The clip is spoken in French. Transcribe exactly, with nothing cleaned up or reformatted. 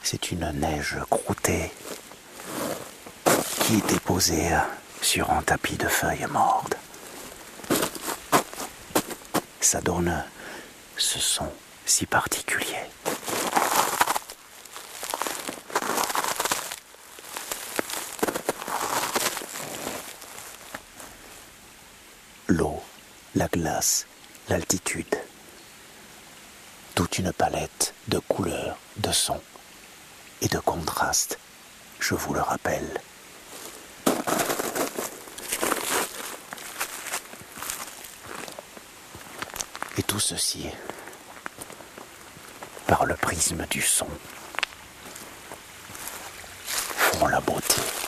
C'est une neige croûtée qui est déposée sur un tapis de feuilles mortes. Ça donne ce son si particulier. L'eau, la glace, l'altitude. Toute une palette de couleurs, de sons et de contrastes, je vous le rappelle. Et tout ceci par le prisme du son font la beauté.